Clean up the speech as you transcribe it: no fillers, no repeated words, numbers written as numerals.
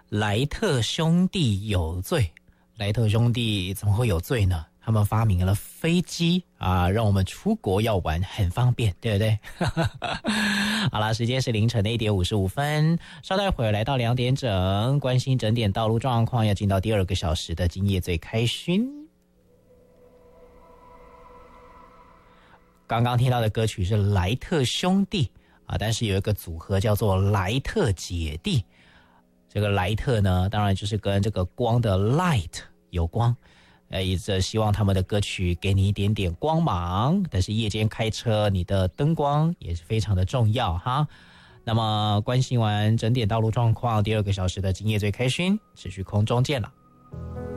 莱特兄弟有罪。莱特兄弟怎么会有罪呢？他们发明了飞机啊，让我们出国要玩很方便，对不对？好啦，时间是凌晨的1点55分，稍待会儿来到2点整，关心整点道路状况，要进到第2个小时的今夜最开勋。刚刚听到的歌曲是莱特兄弟啊，但是有一个组合叫做莱特姐弟。这个莱特呢，当然就是跟这个光的 light 有关，一直希望他们的歌曲给你一点点光芒，但是夜间开车，你的灯光也是非常的重要哈。那么关心完整点道路状况，第2个小时的今夜最开勋，持续空中见了。